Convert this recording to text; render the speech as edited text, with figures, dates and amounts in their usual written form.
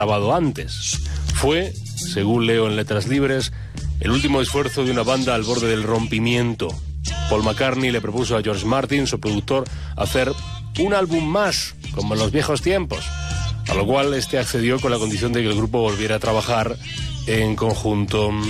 grabado antes. Fue, según leo en Letras Libres, el último esfuerzo de una banda al borde del rompimiento. Paul McCartney le propuso a George Martin, su productor, hacer un álbum más, como en los viejos tiempos, a lo cual este accedió con la condición de que el grupo volviera a trabajar en conjunto.